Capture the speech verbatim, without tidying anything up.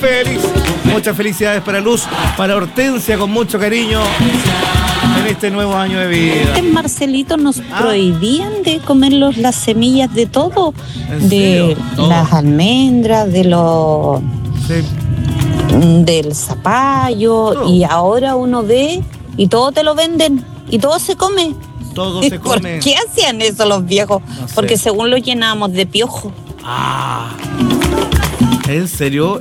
feliz. Muchas felicidades para Luz, para Hortensia, con mucho cariño en este nuevo año de vida. Antes, Marcelito, nos Ah. prohibían de comerlos las semillas de todo, ¿En de serio? Todo. las almendras, de los Sí. del zapallo, Todo. y ahora uno ve y todo te lo venden y todo se come. Todo se ¿Por come. qué hacían eso los viejos? No sé. Porque según lo llenamos de piojo. Ah. ¿En serio?